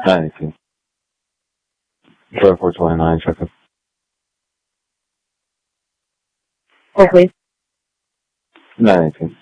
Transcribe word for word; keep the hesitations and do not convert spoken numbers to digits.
nine eighteen. Four twenty-nine, check it. Oh, please. nine eighteen.